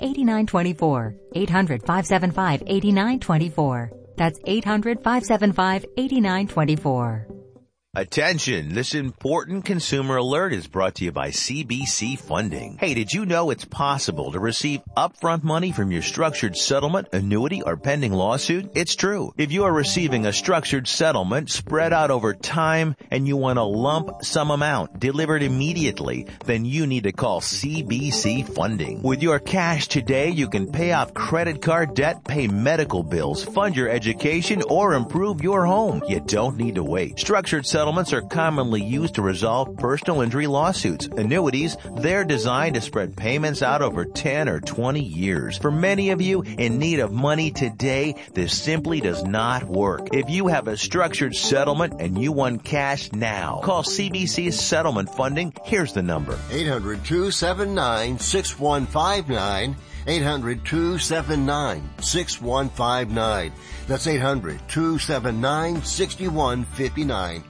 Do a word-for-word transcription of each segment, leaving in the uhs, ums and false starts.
eight nine two four. eight hundred, five seven five, eight nine two four. That's eight hundred, five seven five, eight nine two four. Attention, this important consumer alert is brought to you by C B C Funding. Hey, did you know it's possible to receive upfront money from your structured settlement, annuity, or pending lawsuit? It's true. If you are receiving a structured settlement spread out over time and you want a lump sum amount delivered immediately, then you need to call C B C Funding. With your cash today, you can pay off credit card debt, pay medical bills, fund your education, or improve your home. You don't need to wait. Structured settlements Settlements are commonly used to resolve personal injury lawsuits. Annuities, they're designed to spread payments out over ten or twenty years. For many of you in need of money today, this simply does not work. If you have a structured settlement and you want cash now, call C B C Settlement Funding. Here's the number. eight hundred, two seven nine, six one five nine. eight hundred, two seven nine, six one five nine. That's eight hundred, two seven nine, six one five nine.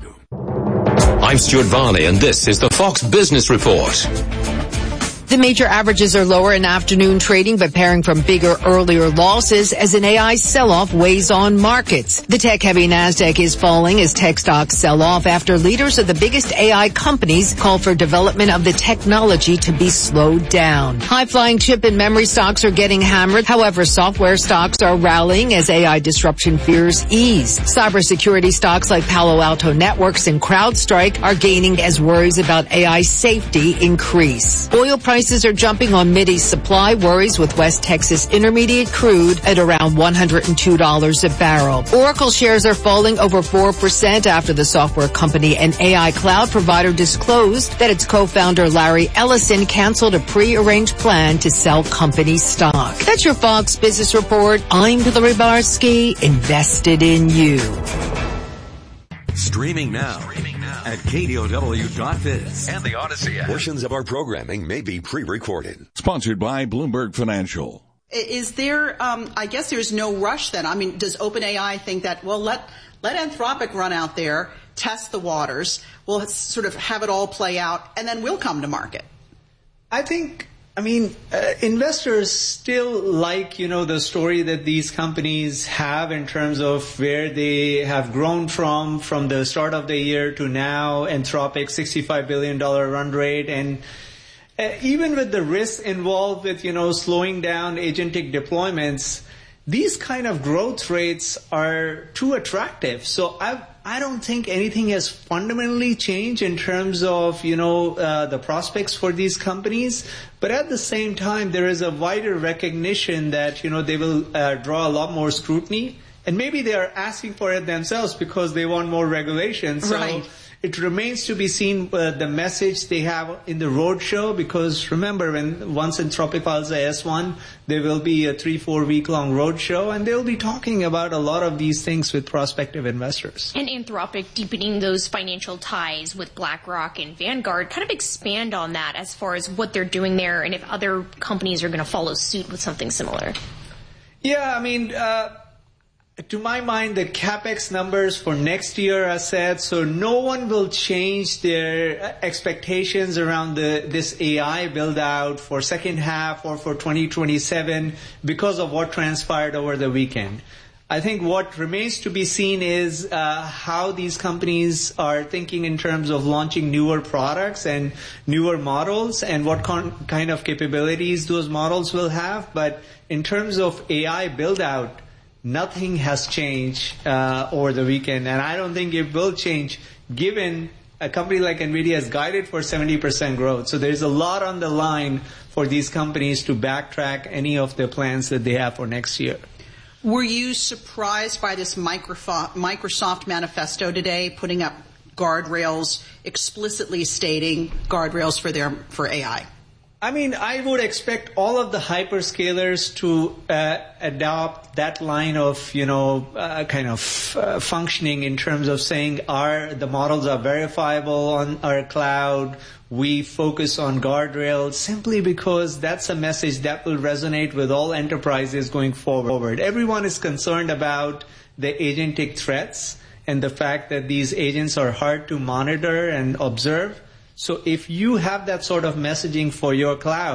I'm Stuart Varney, and this is the Fox Business Report. The major averages are lower in afternoon trading, but pairing from bigger, earlier losses as an A I sell-off weighs on markets. The tech-heavy NASDAQ is falling as tech stocks sell off after leaders of the biggest A I companies call for development of the technology to be slowed down. High-flying chip and memory stocks are getting hammered. However, software stocks are rallying as A I disruption fears ease. Cybersecurity stocks like Palo Alto Networks and CrowdStrike are gaining as worries about A I safety increase. Oil prices Prices are jumping on Mideast supply worries with West Texas Intermediate crude at around one hundred two dollars a barrel. Oracle shares are falling over four percent after the software company and A I cloud provider disclosed that its co-founder Larry Ellison canceled a pre-arranged plan to sell company stock. That's your Fox Business Report. I'm Hillary Barsky, invested in you. Streaming now. Streaming now at K D O W dot biz and the Odyssey app. Portions of our programming may be pre-recorded. Sponsored by Bloomberg Financial. Is there, um, I guess there's no rush then. I mean, does OpenAI think that, well, let, let Anthropic run out there, test the waters, we'll sort of have it all play out, and then we'll come to market? I think, I mean, uh, investors still like, you know, the story that these companies have in terms of where they have grown from, from the start of the year to now. Anthropic, sixty-five billion dollars run rate. And uh, even with the risks involved with, you know, slowing down agentic deployments, these kind of growth rates are too attractive. So I I don't think anything has fundamentally changed in terms of, you know, uh, the prospects for these companies. But at the same time, there is a wider recognition that, you know, they will uh, draw a lot more scrutiny. And maybe they are asking for it themselves because they want more regulation. So right. It remains to be seen uh, the message they have in the roadshow, because remember, when once Anthropic files a S one, there will be a three, four week long roadshow, and they'll be talking about a lot of these things with prospective investors. And Anthropic deepening those financial ties with BlackRock and Vanguard. Kind of expand on that as far as what they're doing there, and if other companies are going to follow suit with something similar. Yeah, I mean, uh, to my mind, the CapEx numbers for next year are set, so no one will change their expectations around the, this A I build-out for second half or for twenty twenty-seven because of what transpired over the weekend. I think what remains to be seen is uh, how these companies are thinking in terms of launching newer products and newer models and what con- kind of capabilities those models will have. But in terms of A I build-out, nothing has changed uh, over the weekend, and I don't think it will change given a company like NVIDIA has guided for seventy percent growth. So there's a lot on the line for these companies to backtrack any of the plans that they have for next year. Were you surprised by this Microsoft manifesto today, putting up guardrails, explicitly stating guardrails for their for A I? I mean, I would expect all of the hyperscalers to uh, adopt that line of, you know, uh, kind of uh, functioning in terms of saying our the models are verifiable on our cloud. We focus on guardrails simply because that's a message that will resonate with all enterprises going forward. Everyone is concerned about the agentic threats and the fact that these agents are hard to monitor and observe. So if you have that sort of messaging for your cloud,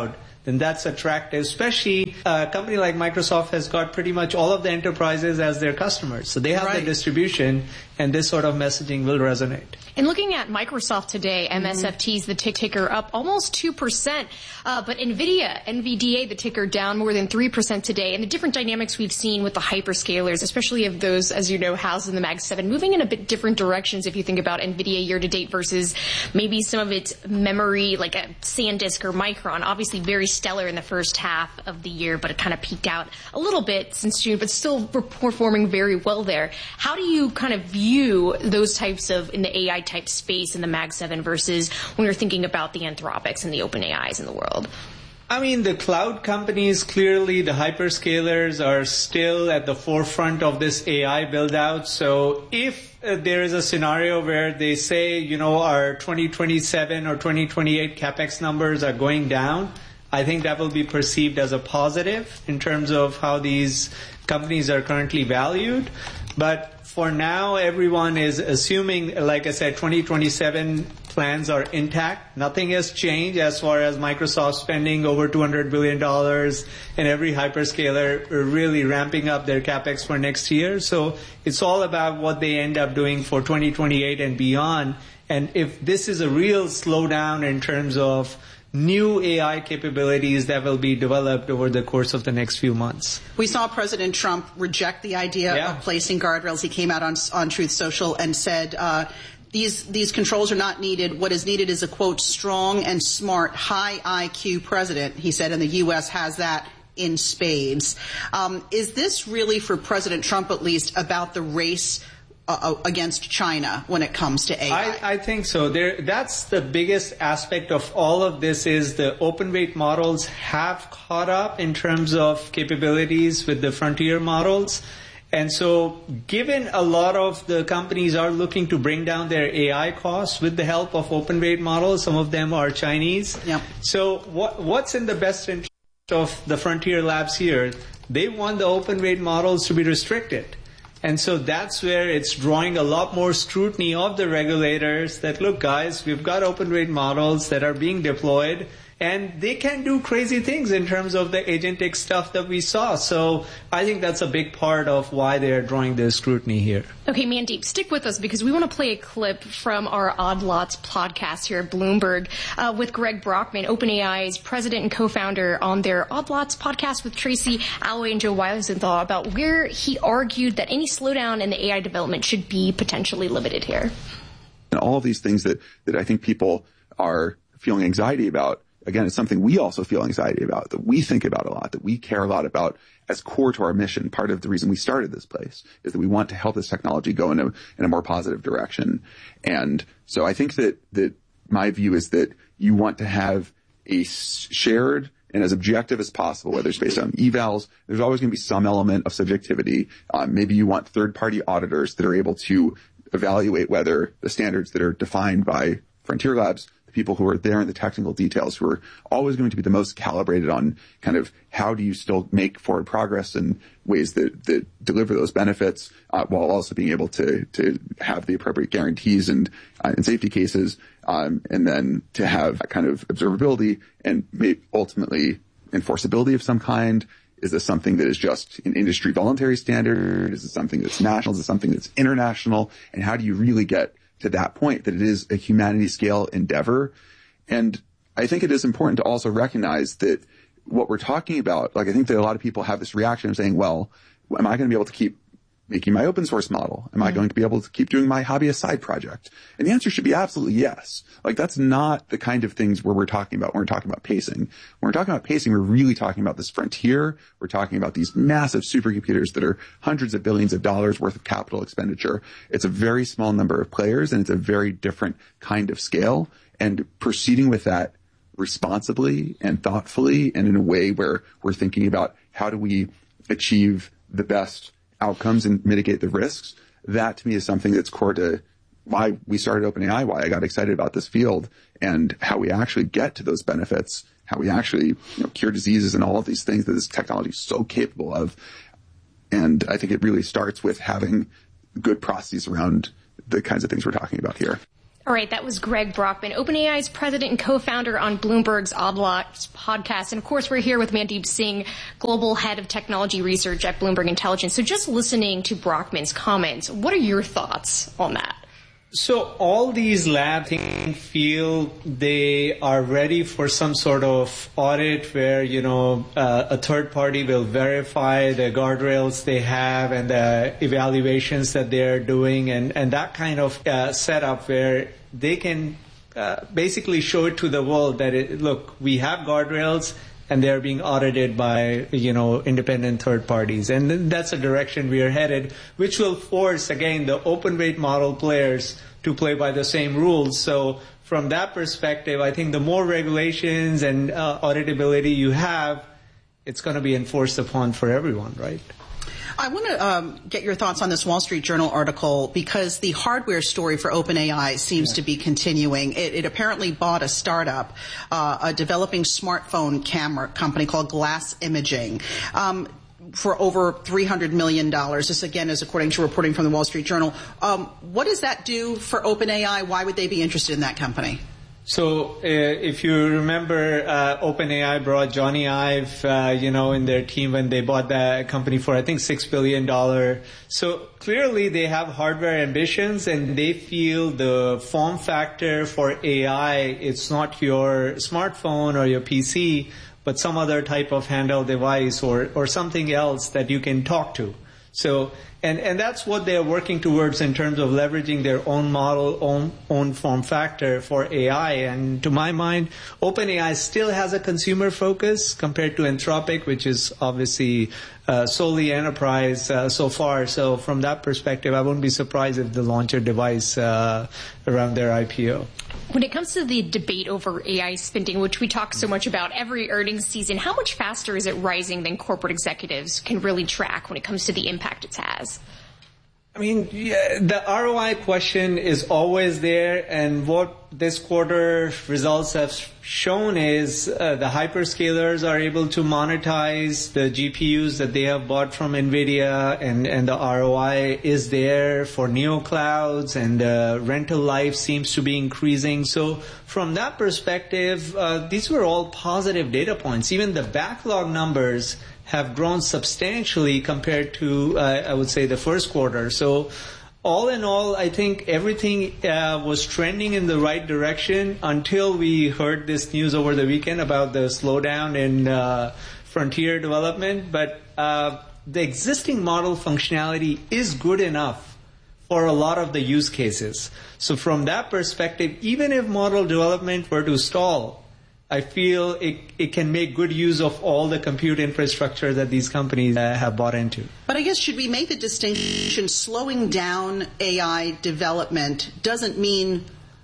then that's attractive. Especially a company like Microsoft has got pretty much all of the enterprises as their customers. So they have right. the distribution, and this sort of messaging will resonate. And looking at Microsoft today, M S F T's the ticker up almost two percent. Uh, but NVIDIA, N V D A, the ticker down more than three percent today. And the different dynamics we've seen with the hyperscalers, especially of those, as you know, housed in the Mag seven, moving in a bit different directions if you think about NVIDIA year to date versus maybe some of its memory, like a SanDisk or Micron. Obviously very stellar in the first half of the year, but it kind of peaked out a little bit since June, but still performing very well there. How do you kind of view those types of, in the A I type space in the Mag seven versus when you're thinking about the Anthropics and the OpenAIs in the world? I mean, the cloud companies, clearly the hyperscalers are still at the forefront of this A I build-out. So if uh, there is a scenario where they say, you know, our twenty twenty-seven or twenty twenty-eight CapEx numbers are going down, I think that will be perceived as a positive in terms of how these companies are currently valued. But for now, everyone is assuming, like I said, twenty twenty-seven plans are intact. Nothing has changed as far as Microsoft spending over two hundred billion dollars and every hyperscaler really ramping up their CapEx for next year. So it's all about what they end up doing for twenty twenty-eight and beyond. And if this is a real slowdown in terms of new A I capabilities that will be developed over the course of the next few months. We saw President Trump reject the idea yeah. of placing guardrails. He came out on, on Truth Social and said, uh, these, these controls are not needed. What is needed is a, quote, strong and smart, high I Q president. He said, and the U S has that in spades. Um, is this really, for President Trump at least, about the race Uh, against China when it comes to A I? I, I think so. There, that's the biggest aspect of all of this is the open weight models have caught up in terms of capabilities with the frontier models. And so given a lot of the companies are looking to bring down their A I costs with the help of open weight models, some of them are Chinese. Yep. So what, what's in the best interest of the frontier labs here? They want the open weight models to be restricted. And so that's where it's drawing a lot more scrutiny of the regulators that, look, guys, we've got open weight models that are being deployed, and they can do crazy things in terms of the agentic stuff that we saw. So I think that's a big part of why they're drawing the scrutiny here. Okay, Mandeep, stick with us because we want to play a clip from our Odd Lots podcast here at Bloomberg uh, with Greg Brockman, OpenAI's president and co-founder, on their Odd Lots podcast with Tracy Alloway and Joe Weisenthal about where he argued that any slowdown in the A I development should be potentially limited here. And all of these things that, that I think people are feeling anxiety about, again, it's something we also feel anxiety about, that we think about a lot, that we care a lot about as core to our mission. Part of the reason we started this place is that we want to help this technology go in a, in a more positive direction. And so I think that, that my view is that you want to have a shared and as objective as possible, whether it's based on evals. There's always going to be some element of subjectivity. Um, maybe you want third-party auditors that are able to evaluate whether the standards that are defined by Frontier Labs, people who are there in the technical details, who are always going to be the most calibrated on kind of how do you still make forward progress in ways that, that deliver those benefits, uh, while also being able to, to have the appropriate guarantees and, uh, and safety cases, um, and then to have that kind of observability and maybe ultimately enforceability of some kind. Is this something that is just an industry voluntary standard? Is it something that's national? Is it something that's international? And how do you really get to that point that it is a humanity scale endeavor? And I think it is important to also recognize that what we're talking about, like I think that a lot of people have this reaction of saying, well, am I going to be able to keep making my open source model? Am I going to be able to keep doing my hobbyist side project? And the answer should be absolutely yes. Like that's not the kind of things where we're talking about when we're talking about pacing. When we're talking about pacing, we're really talking about this frontier. We're talking about these massive supercomputers that are hundreds of billions of dollars worth of capital expenditure. It's a very small number of players and it's a very different kind of scale. And proceeding with that responsibly and thoughtfully and in a way where we're thinking about how do we achieve the best outcomes and mitigate the risks, that to me is something that's core to why we started OpenAI, why I got excited about this field, and how we actually get to those benefits, how we actually you know, cure diseases and all of these things that this technology is so capable of. And I think it really starts with having good processes around the kinds of things we're talking about here. All right, that was Greg Brockman, OpenAI's president and co-founder on Bloomberg's Odd Lots podcast. And of course, we're here with Mandeep Singh, global head of technology research at Bloomberg Intelligence. So just listening to Brockman's comments, what are your thoughts on that? So all these labs feel they are ready for some sort of audit where, you know, uh, a third party will verify the guardrails they have and the evaluations that they're doing, and, and that kind of uh, setup where they can uh, basically show it to the world that, it, look, we have guardrails and they're being audited by, you know, independent third parties. And that's a direction we are headed, which will force, again, the open weight model players to play by the same rules. So from that perspective, I think the more regulations and uh, auditability you have, it's going to be enforced upon for everyone, right? I want to um, get your thoughts on this Wall Street Journal article because the hardware story for OpenAI seems yeah. to be continuing. It, it apparently bought a startup, uh, a developing smartphone camera company called Glass Imaging, um, for over three hundred million dollars. This, again, is according to reporting from the Wall Street Journal. Um, what does that do for OpenAI? Why would they be interested in that company? So, uh, if you remember, uh, OpenAI brought Johnny Ive, uh, you know, in their team when they bought that company for, I think, six billion dollars. So clearly they have hardware ambitions and they feel the form factor for A I, it's not your smartphone or your P C, but some other type of handheld device or, or something else that you can talk to. So, and, and that's what they're working towards in terms of leveraging their own model, own, own form factor for A I. And to my mind, OpenAI still has a consumer focus compared to Anthropic, which is obviously uh, solely enterprise uh, so far. So from that perspective, I wouldn't be surprised if they launch a device uh, around their I P O. When it comes to the debate over A I spending, which we talk so much about every earnings season, how much faster is it rising than corporate executives can really track when it comes to the impact it has? I mean, yeah, the R O I question is always there, and what this quarter results have shown is uh, the hyperscalers are able to monetize the G P Us that they have bought from NVIDIA, and, and the R O I is there for neoclouds, and uh, rental life seems to be increasing. So from that perspective, uh, these were all positive data points. Even the backlog numbers have grown substantially compared to, uh, I would say, the first quarter. So all in all, I think everything uh, was trending in the right direction until we heard this news over the weekend about the slowdown in uh, frontier development. But uh, the existing model functionality is good enough for a lot of the use cases. So from that perspective, even if model development were to stall, I feel it, it can make good use of all the compute infrastructure that these companies uh, have bought into. But I guess should we make the distinction slowing down A I development doesn't mean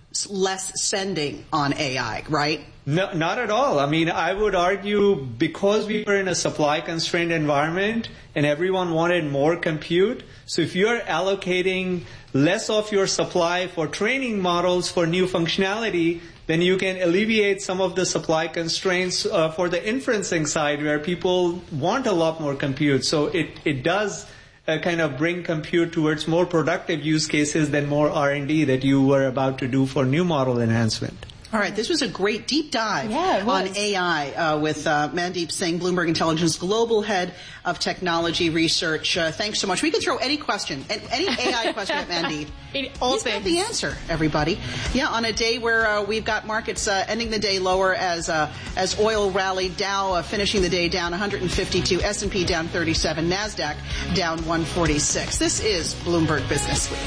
less spending on A I, right? No, not at all. I mean, I would argue because we were in a supply-constrained environment and everyone wanted more compute, so if you're allocating less of your supply for training models for new functionality, then you can alleviate some of the supply constraints uh, for the inferencing side where people want a lot more compute. So it, it does uh, kind of bring compute towards more productive use cases than more R and D that you were about to do for new model enhancement. All right, this was a great deep dive yeah, on A I uh, with uh, Mandeep Singh, Bloomberg Intelligence Global Head of Technology Research. Uh, thanks so much. We can throw any question, any A I question at Mandeep. He's got the answer, everybody. Yeah, on a day where uh, we've got markets uh, ending the day lower as uh, as oil rallied, Dow uh, finishing the day down one hundred fifty-two, S and P down thirty-seven, NASDAQ down one forty-six. This is Bloomberg Business Week.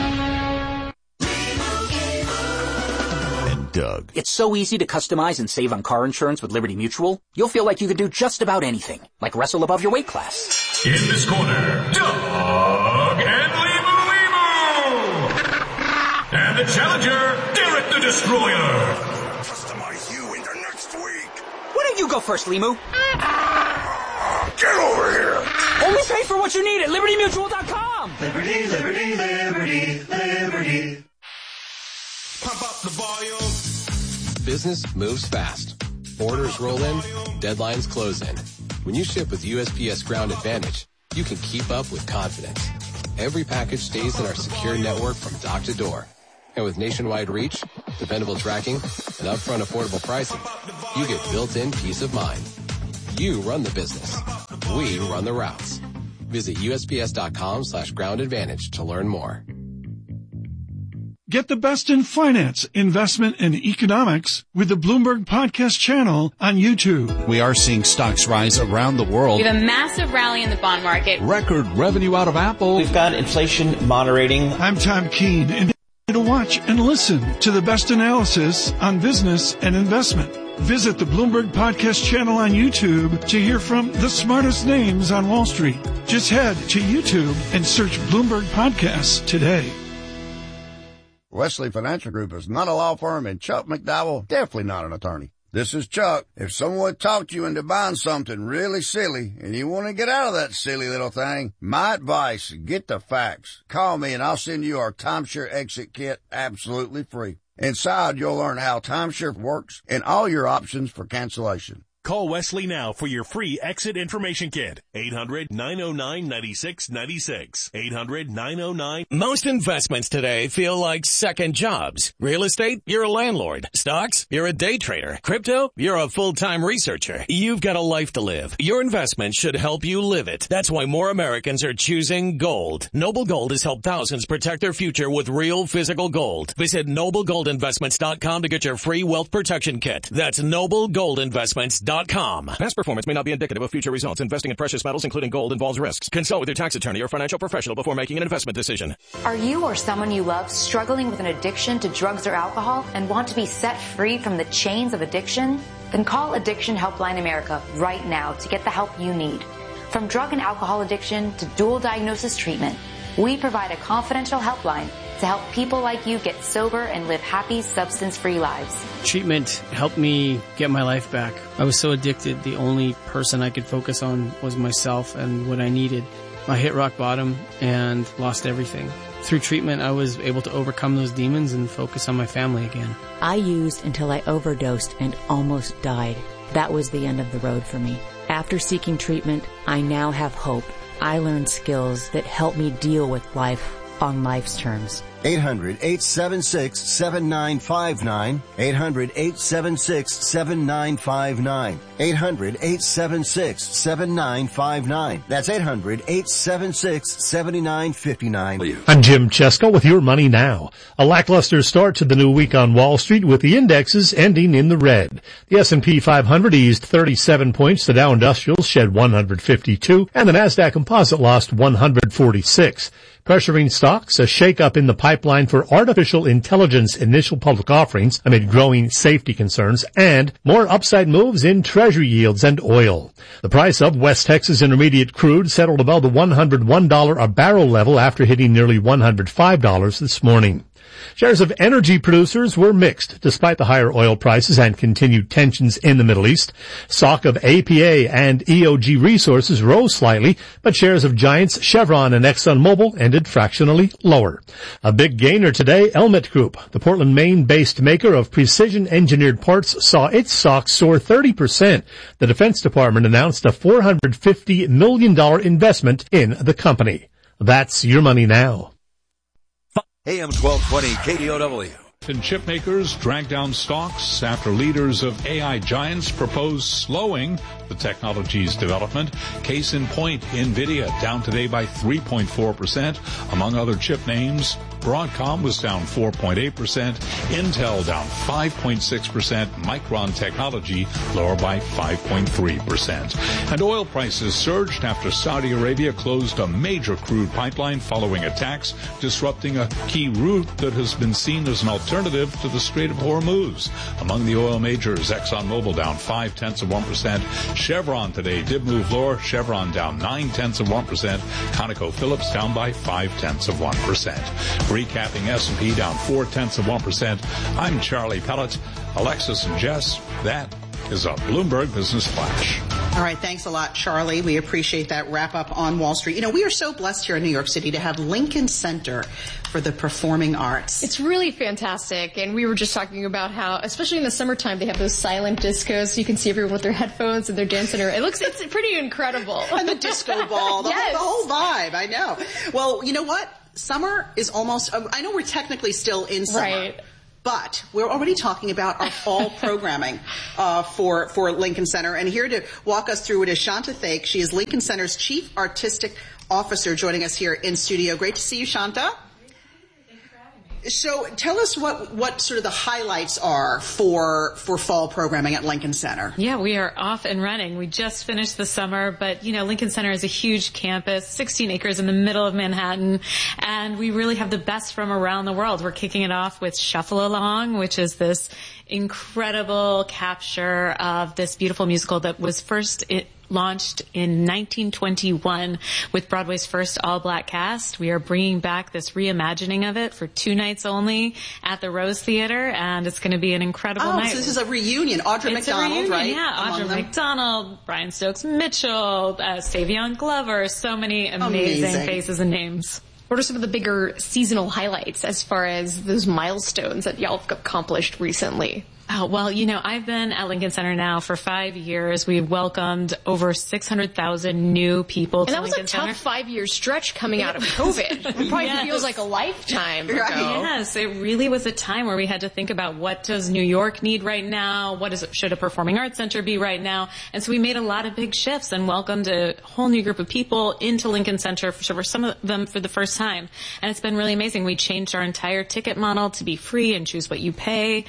Doug. It's so easy to customize and save on car insurance with Liberty Mutual. You'll feel like you could do just about anything, like wrestle above your weight class. In this corner, Doug and Limu Limu! And the challenger, Derek the Destroyer. Customize you into next week. Why don't you go first, Limu? Get over here! Only pay for what you need at Liberty Mutual dot com! Liberty, Liberty, Liberty, Liberty. Pump up the volume. Business moves fast. Orders roll in, deadlines close in. When you ship with U S P S Ground Advantage, you can keep up with confidence. Every package stays in our secure network from dock to door. And with nationwide reach, dependable tracking, and upfront affordable pricing, you get built-in peace of mind. You run the business. We run the routes. Visit U S P S dot com slash ground advantage to learn more. Get the best in finance, investment, and economics with the Bloomberg Podcast channel on YouTube. We are seeing stocks rise around the world. We have a massive rally in the bond market. Record revenue out of Apple. We've got inflation moderating. I'm Tom Keene, and to watch and listen to the best analysis on business and investment. Visit the Bloomberg Podcast channel on YouTube to hear from the smartest names on Wall Street. Just head to YouTube and search Bloomberg Podcasts today. Wesley Financial Group is not a law firm, and Chuck McDowell definitely not an attorney. This is Chuck. If someone talked you into buying something really silly and you want to get out of that silly little thing, my advice, get the facts. Call me and I'll send you our timeshare exit kit absolutely free. Inside, you'll learn how timeshare works and all your options for cancellation. Call Wesley now for your free exit information kit. eight hundred, nine oh nine, nine six nine six. eight hundred, nine oh nine. Most investments today feel like second jobs. Real estate, you're a landlord. Stocks, you're a day trader. Crypto, you're a full-time researcher. You've got a life to live. Your investment should help you live it. That's why more Americans are choosing gold. Noble Gold has helped thousands protect their future with real physical gold. Visit noble gold investments dot com to get your free wealth protection kit. That's noble gold investments dot com. Past performance may not be indicative of future results. Investing in precious metals, including gold, involves risks. Consult with your tax attorney or financial professional before making an investment decision. Are you or someone you love struggling with an addiction to drugs or alcohol and want to be set free from the chains of addiction? Then call Addiction Helpline America right now to get the help you need. From drug and alcohol addiction to dual diagnosis treatment, we provide a confidential helpline to help people like you get sober and live happy, substance-free lives. Treatment helped me get my life back. I was so addicted, the only person I could focus on was myself and what I needed. I hit rock bottom and lost everything. Through treatment, I was able to overcome those demons and focus on my family again. I used until I overdosed and almost died. That was the end of the road for me. After seeking treatment, I now have hope. I learned skills that help me deal with life on life's terms. eight hundred, eight seven six, seven nine five nine. eight hundred, eight seven six, seven nine five nine. eight hundred, eight seven six, seven nine five nine. That's eight hundred, eight seven six, seven nine five nine. I'm Jim Chesko with Your Money Now. A lackluster start to the new week on Wall Street with the indexes ending in the red. The S and P five hundred eased thirty-seven points, the Dow Industrial shed one hundred fifty-two, and the Nasdaq Composite lost one hundred forty-six. Pressuring stocks, a shakeup in the pipeline for artificial intelligence initial public offerings amid growing safety concerns, and more upside moves in Treasury yields and oil. The price of West Texas Intermediate crude settled above the one hundred one dollars a barrel level after hitting nearly one hundred five dollars this morning. Shares of energy producers were mixed despite the higher oil prices and continued tensions in the Middle East. Stock of A P A and E O G Resources rose slightly, but shares of giants Chevron and ExxonMobil ended fractionally lower. A big gainer today, Elmet Group, the Portland, Maine-based maker of precision-engineered parts, saw its stock soar thirty percent. The Defense Department announced a four hundred fifty million dollars investment in the company. That's Your Money Now. A M twelve twenty K D O W. And chip makers drag down stocks after leaders of A I giants propose slowing the technology's development. Case in point, NVIDIA down today by three point four percent. Among other chip names, Broadcom was down four point eight percent, Intel down five point six percent, Micron Technology lower by five point three percent. And oil prices surged after Saudi Arabia closed a major crude pipeline following attacks, disrupting a key route that has been seen as an alternative to the Strait of Hormuz. Among the oil majors, ExxonMobil down five tenths of one percent. Chevron today did move lower. Chevron down nine tenths of one percent. ConocoPhillips down by five tenths of one percent. Recapping S and P down four tenths of one percent. I'm Charlie Pellet. Alexis and Jess, that is a Bloomberg Business Flash. All right. Thanks a lot, Charlie. We appreciate that wrap up on Wall Street. You know, we are so blessed here in New York City to have Lincoln Center for the Performing Arts. It's really fantastic. And we were just talking about how, especially in the summertime, they have those silent discos. So you can see everyone with their headphones and their dancing. It looks, it's pretty incredible. And the disco ball, the, yes. whole, the whole vibe. I know. Well, you know what? summer is almost, I know we're technically still in summer. Right. But we're already talking about our fall programming uh, for, for Lincoln Center. And here to walk us through it is Shanta Thake. She is Lincoln Center's Chief Artistic Officer, joining us here in studio. Great to see you, Shanta. So tell us what, what sort of the highlights are for for fall programming at Lincoln Center. Yeah, we are off and running. We just finished the summer, but, you know, Lincoln Center is a huge campus, sixteen acres in the middle of Manhattan, and we really have the best from around the world. We're kicking it off with Shuffle Along, which is this incredible capture of this beautiful musical that was first it, launched in nineteen twenty-one with Broadway's first all-black cast. We are bringing back this reimagining of it for two nights only at the Rose Theater, and it's going to be an incredible oh, night. So this is a reunion. Audra it's McDonald, a reunion, right? Yeah, Audra McDonald, Brian Stokes Mitchell, uh, Savion Glover, so many amazing, Amazing. faces and names. What are some of the bigger seasonal highlights as far as those milestones that y'all have accomplished recently? Oh, well, you know, I've been at Lincoln Center now for five years. We've welcomed over six hundred thousand new people and to that was Lincoln a tough Center. five-year stretch coming out of COVID. It probably Yes. feels like a lifetime ago. Yes, it really was a time where we had to think about what does New York need right now? What is, should a performing arts center be right now? And so we made a lot of big shifts and welcomed a whole new group of people into Lincoln Center for, for some of them for the first time. And it's been really amazing. We changed our entire ticket model to be free and choose what you pay.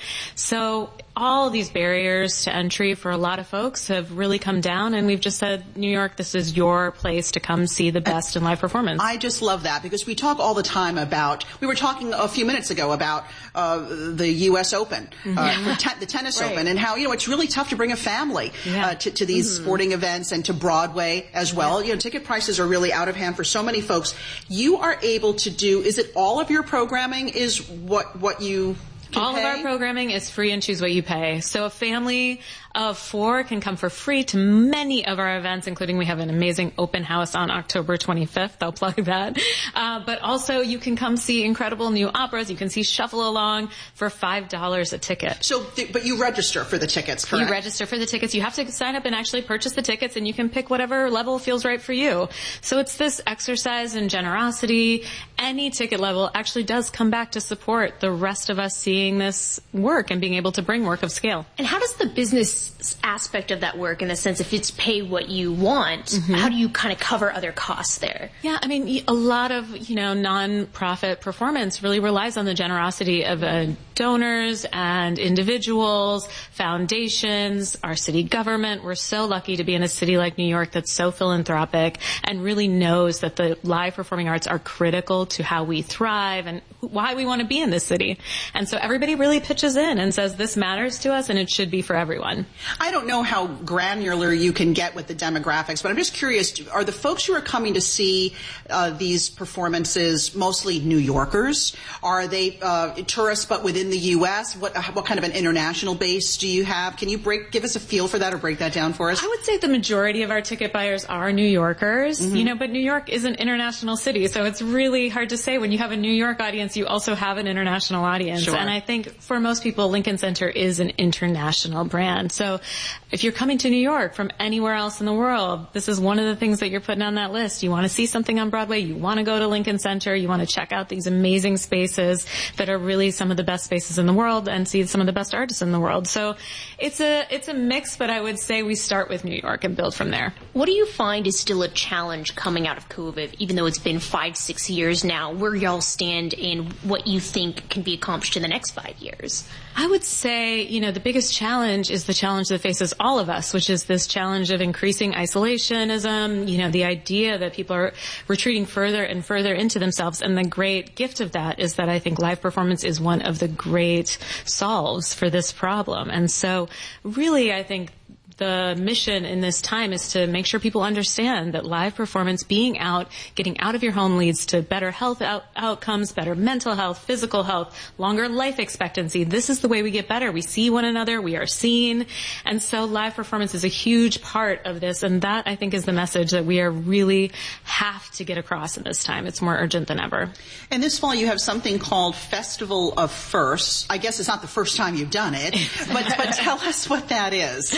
So all these barriers to entry for a lot of folks have really come down, and we've just said, New York, this is your place to come see the best in live performance. I just love that because we talk all the time about, we were talking a few minutes ago about uh, the U S Open, uh, Mm-hmm. te- the tennis Right. Open, and how, you know, it's really tough to bring a family uh, to, to these Mm-hmm. sporting events and to Broadway as well. You know, ticket prices are really out of hand for so many folks. You are able to do, is it all of your programming is what, what you can All pay? of our programming is free and choose what you pay. So a family of four can come for free to many of our events, including we have an amazing open house on October twenty-fifth. I'll plug that. Uh, but also you can come see incredible new operas. You can see Shuffle Along for five dollars a ticket. So, th- but you register for the tickets, correct? You register for the tickets. You have to sign up and actually purchase the tickets, and you can pick whatever level feels right for you. So it's this exercise in generosity. Any ticket level actually does come back to support the rest of us seeing this work and being able to bring work of scale. And how does the business aspect of that work, in the sense if it's pay what you want, mm-hmm. how do you kind of cover other costs there? Yeah, I mean, a lot of, you know, non-profit performance really relies on the generosity of uh, donors and individuals, foundations, our city government. We're so lucky to be in a city like New York that's so philanthropic and really knows that the live performing arts are critical to how we thrive and why we want to be in this city. And so everybody really pitches in and says this matters to us and it should be for everyone. I don't know how granular you can get with the demographics, but I'm just curious, are the folks who are coming to see uh, these performances mostly New Yorkers? Are they uh, tourists but within the U S? What, what kind of an international base do you have? Can you break, give us a feel for that or break that down for us? I would say the majority of our ticket buyers are New Yorkers, mm-hmm. you know, but New York is an international city, so it's really hard to say. When you have a New York audience, you also have an international audience. Sure. And I think for most people, Lincoln Center is an international brand. So if you're coming to New York from anywhere else in the world, this is one of the things that you're putting on that list. You want to see something on Broadway, you want to go to Lincoln Center, you want to check out these amazing spaces that are really some of the best spaces in the world and see some of the best artists in the world. So it's a it's a mix, but I would say we start with New York and build from there. What do you find is still a challenge coming out of COVID, even though it's been five, six years now, where y'all stand and what you think can be accomplished in the next five years? I would say, you know, the biggest challenge is the challenge that faces all of us, which is this challenge of increasing isolationism, you know, the idea that people are retreating further and further into themselves. And the great gift of that is that I think live performance is one of the great solves for this problem. And so really, I think the mission in this time is to make sure people understand that live performance, being out, getting out of your home leads to better health out- outcomes, better mental health, physical health, longer life expectancy. This is the way we get better. We see one another. We are seen. And so live performance is a huge part of this. And that, I think, is the message that we are really have to get across in this time. It's more urgent than ever. And this fall you have something called Festival of Firsts. I guess it's not the first time you've done it, but, but tell us what that is. Well,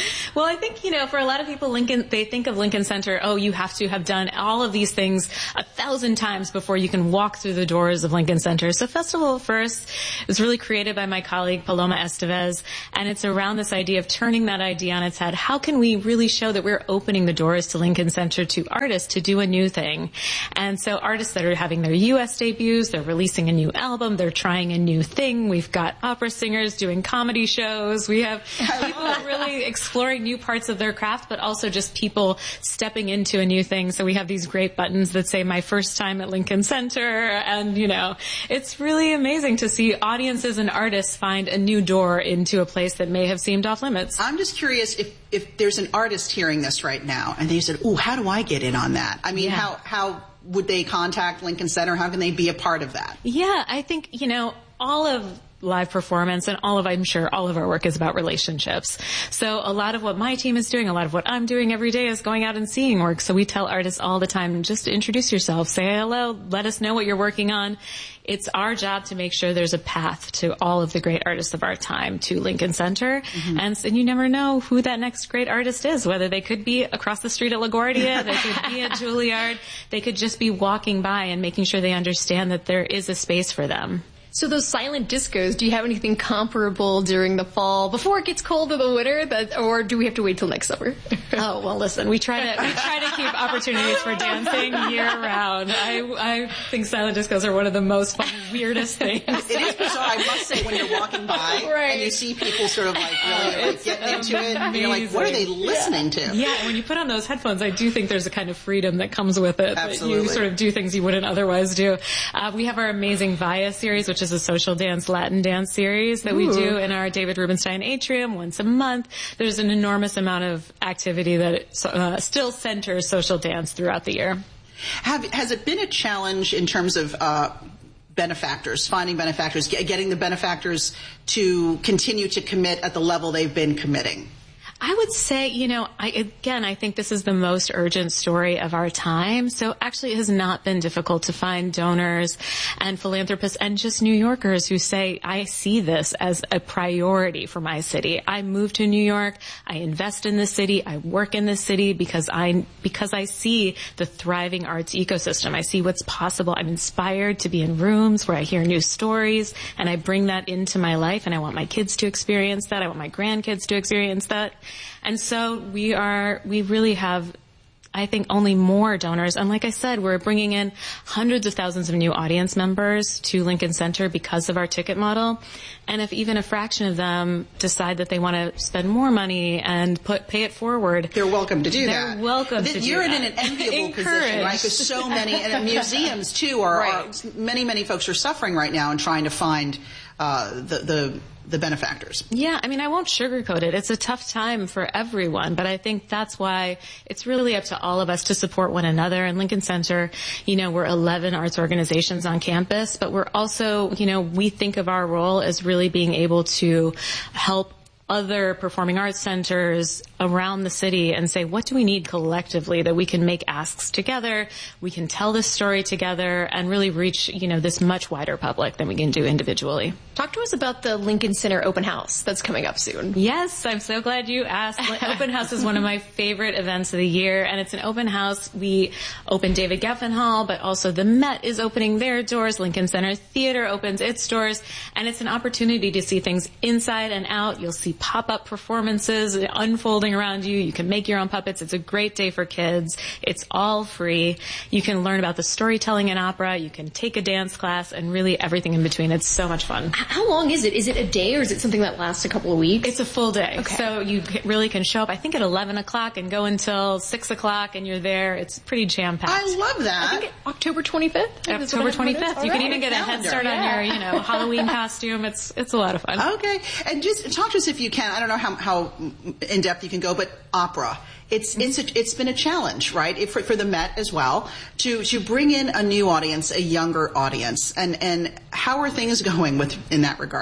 I think, you know, for a lot of people, Lincoln, they think of Lincoln Center, oh, you have to have done all of these things a thousand times before you can walk through the doors of Lincoln Center. So Festival First was really created by my colleague Paloma Estevez, and it's around this idea of turning that idea on its head. How can we really show that we're opening the doors to Lincoln Center to artists to do a new thing? And so artists that are having their U S debuts, they're releasing a new album, they're trying a new thing. We've got opera singers doing comedy shows. We have people really exploring new parts of their craft, but also just people stepping into a new thing. So we have these great buttons that say my first time at Lincoln Center. And, you know, it's really amazing to see audiences and artists find a new door into a place that may have seemed off limits. I'm just curious if, if there's an artist hearing this right now and they said, oh, how do I get in on that? I mean, yeah. how, how would they contact Lincoln Center? How can they be a part of that? Yeah, I think, you know, all of live performance and all of, I'm sure, all of our work is about relationships. So a lot of what my team is doing, a lot of what I'm doing every day is going out and seeing work. So we tell artists all the time, just to introduce yourself, say hello, let us know what you're working on. It's our job to make sure there's a path to all of the great artists of our time to Lincoln Center. Mm-hmm. And, and you never know who that next great artist is, whether they could be across the street at LaGuardia, they could be at Juilliard, they could just be walking by and making sure they understand that there is a space for them. So those silent discos, do you have anything comparable during the fall before it gets cold in the winter, that, or do we have to wait till next summer? Oh, well, listen, we try to we try to keep opportunities for dancing year round. I I think silent discos are one of the most fun, weirdest things. It is bizarre, I must say, when you're walking by right. and you see people sort of like really like, getting into it, and you're like, what are they listening yeah. to? Yeah, and when you put on those headphones, I do think there's a kind of freedom that comes with it. Absolutely. That you sort of do things you wouldn't otherwise do. Uh, we have our amazing Via series, which is a social dance, Latin dance series that Ooh. we do in our David Rubenstein Atrium once a month. There's an enormous amount of activity that uh, still centers social dance throughout the year. Have, has it been a challenge in terms of uh, benefactors, finding benefactors, get, getting the benefactors to continue to commit at the level they've been committing? I would say, you know, I, again, I think this is the most urgent story of our time. So actually it has not been difficult to find donors and philanthropists and just New Yorkers who say, I see this as a priority for my city. I moved to New York. I invest in this city. I work in this city because I, because I see the thriving arts ecosystem. I see what's possible. I'm inspired to be in rooms where I hear new stories and I bring that into my life, and I want my kids to experience that. I want my grandkids to experience that. And so we are, we really have, I think, only more donors. And like I said, we're bringing in hundreds of thousands of new audience members to Lincoln Center because of our ticket model. And if even a fraction of them decide that they want to spend more money and put, pay it forward, they're welcome to do they're that. They're welcome to do You're that. in an enviable position, right? Because so many, and museums too are, right. are, many, many folks are suffering right now and trying to find, uh, the, the, the benefactors. Yeah, I mean, I won't sugarcoat it. It's a tough time for everyone, but I think that's why it's really up to all of us to support one another. And Lincoln Center, you know, we're eleven arts organizations on campus, but we're also, you know, we think of our role as really being able to help other performing arts centers around the city and say, what do we need collectively that we can make asks together, we can tell this story together, and really reach, you know, this much wider public than we can do individually. Talk to us about the Lincoln Center Open House that's coming up soon. Yes, I'm so glad you asked. Open House is one of my favorite events of the year, and it's an open house. We open David Geffen Hall, but also the Met is opening their doors. Lincoln Center Theater opens its doors, and it's an opportunity to see things inside and out. You'll see pop-up performances unfolding around you. You can make your own puppets. It's a great day for kids. It's all free. You can learn about the storytelling in opera. You can take a dance class and really everything in between. It's so much fun. How long is it? Is it a day or is it something that lasts a couple of weeks? It's a full day. Okay. So you really can show up, I think, at eleven o'clock and go until six o'clock and you're there. It's pretty jam-packed. I love that. I think October twenty-fifth? October twenty-fifth. You right. can even get calendar. a head start yeah. on your, you know, Halloween costume. It's, it's a lot of fun. Okay. And just talk to us if you can. I don't know how, how in depth you can go, but opera. It's it's a, it's been a challenge, right, if, for, for the Met as well, to to bring in a new audience, a younger audience, and and how are things going with in that regard?